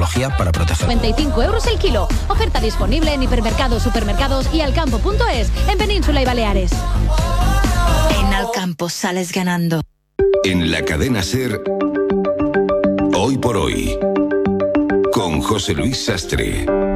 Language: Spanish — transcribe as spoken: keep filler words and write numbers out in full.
tecnología para proteger. noventa y cinco euros el kilo. Oferta disponible en hipermercados, supermercados y alcampo punto es en Península y Baleares. En Alcampo sales ganando. En la cadena SER, Hoy por Hoy, con José Luis Sastre.